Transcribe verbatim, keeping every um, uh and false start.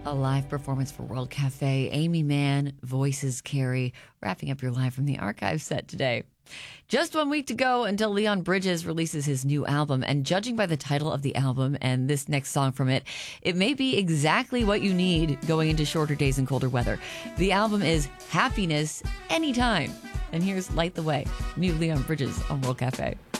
A live performance for World Cafe. Amy Mann, voices Carrie, wrapping up your Live from the Archive set today. Just one week to go until Leon Bridges releases his new album, and judging by the title of the album and this next song from it, it may be exactly what you need going into shorter days and colder weather. The album is Happiness Anytime. And here's Light the Way, new Leon Bridges on World Cafe.